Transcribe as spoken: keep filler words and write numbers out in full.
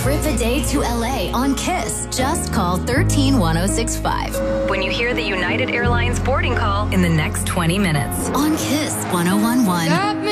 trip a day to L A on Kiss. Just call one three one zero six five when you hear the United Airlines boarding call in the next twenty minutes. On Kiss one oh one one.